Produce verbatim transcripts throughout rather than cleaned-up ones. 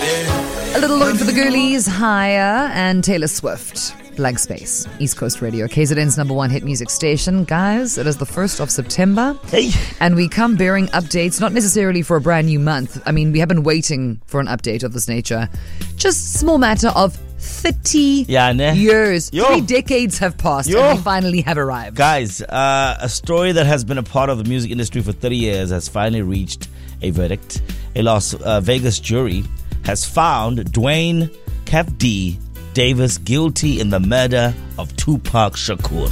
A little Lloyd for the Ghoulies, Higher, and Taylor Swift. Blank Space, East Coast Radio, K Z N's number one hit music station. Guys, it is the first of September. Hey. And we come bearing updates, not necessarily for a brand new month. I mean, we have been waiting for an update of this nature. Just small matter of thirty yeah, ne? years. Yo. Three decades have passed Yo. and we finally have arrived. Guys, uh, a story that has been a part of the music industry for thirty years has finally reached a verdict. A Las uh, Vegas jury has found Dwayne Kev D. Davis guilty in the murder of Tupac Shakur.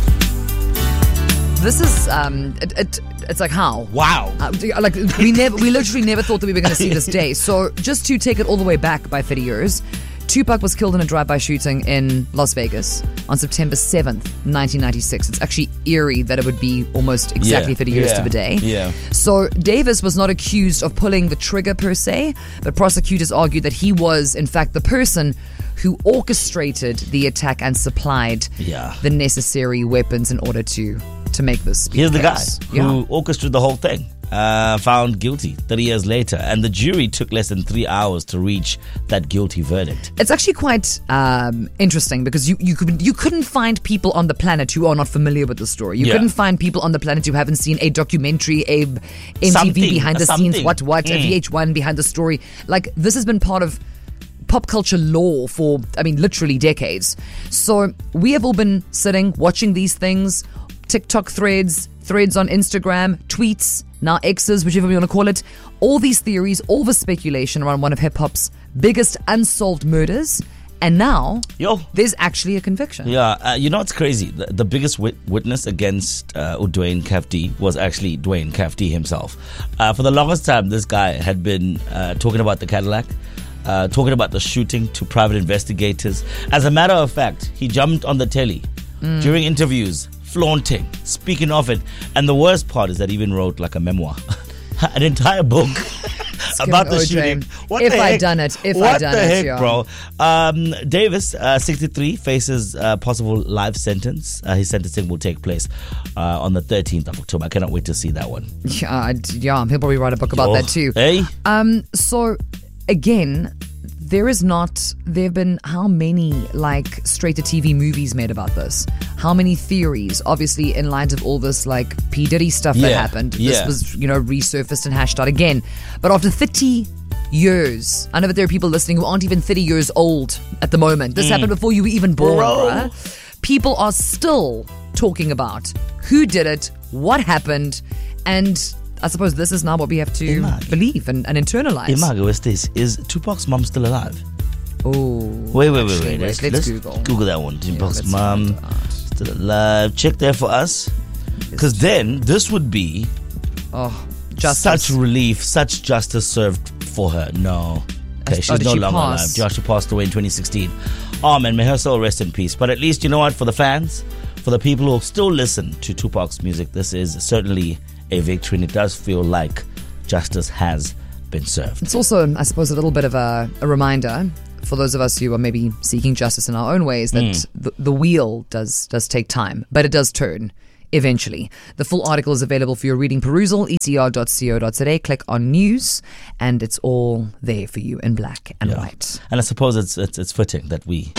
This is, um, it, it, it's like how? Wow. Uh, like we never, we literally never thought that we were going to see this day. So just to take it all the way back by thirty years, Tupac was killed in a drive-by shooting in Las Vegas on September seventh, nineteen ninety-six. It's actually eerie that it would be almost exactly Yeah, thirty years yeah, to the day. yeah. So Davis was not accused of pulling the trigger per se, but prosecutors argued that he was, in fact, the person who orchestrated the attack and supplied Yeah. the necessary weapons in order to to make this be Here's the guy case. who Yeah. orchestrated the whole thing. Uh, found guilty thirty years later, and the jury took less than three hours to reach that guilty verdict. It's actually quite um, interesting because you, you, could, you couldn't find people on the planet who are not familiar with the story. You Yeah. couldn't find people on the planet who haven't seen a documentary, a M T V Something, behind the something. scenes, what, what, a Mm. V H one behind the story. Like, this has been part of pop culture lore for, I mean, literally decades. So we have all been sitting, watching these things, TikTok threads, threads on Instagram, tweets, now X's, whichever you want to call it. All these theories, all the speculation around one of hip-hop's biggest unsolved murders. And now, Yo. there's actually a conviction. Yeah, uh, you know what's crazy? The, the biggest wit- witness against uh, Dwayne Kev D was actually Dwayne Kev D himself. Uh, for the longest time, this guy had been uh, talking about the Cadillac, uh, talking about the shooting to private investigators. As a matter of fact, he jumped on the telly mm. during interviews, flaunting, speaking of it. And the worst part is that he even wrote like a memoir, an entire book about the O J. shooting. What If the I'd heck? done it, if what I'd done the it, heck, yeah. bro? Um, Davis, uh, sixty-three, faces a possible life sentence. Uh, his sentencing will take place uh, on the thirteenth of October. I cannot wait to see that one. Yeah, I'd- yeah, he'll probably write a book about Oh, that too. Hey? Um, so again, there is not, there have been how many like straight to T V movies made about this? How many theories? Obviously, in light of all this like P. Diddy stuff that Yeah, happened, this yeah. was, you know, resurfaced and hashed out again. But after thirty years, I know that there are people listening who aren't even thirty years old at the moment. This happened before you were even born, Bro. bruh. People are still talking about who did it, what happened, and I suppose this is now what we have to Imagine. believe and, and internalize. Imago, what's this? Is Tupac's mom still alive? Oh, Wait, wait, wait, actually, wait. Let's, let's let's Google. Google that one. Tupac's let's mom find out. still alive. Check there for us. Because then this would be Oh, justice. such relief, such justice served for her. No. Okay, Oh, she's did no she longer pass? alive. Joshua passed away in twenty sixteen. Oh man, may her soul rest in peace. But at least, you know what, for the fans, for the people who still listen to Tupac's music, this is certainly a victory, and it does feel like justice has been served. It's also, I suppose, a little bit of a, a reminder for those of us who are maybe seeking justice in our own ways that Mm. the, the wheel does does take time, but it does turn eventually. The full article is available for your reading perusal, e t r dot co dot z a. Click on news, and it's all there for you in black and Yeah. white. And I suppose it's it's, it's fitting that we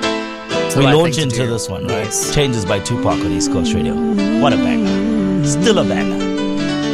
It's we the right launch thing to into do. this one, right? Yes. Changes by Tupac on East Coast Radio. What a banger. Still a banger.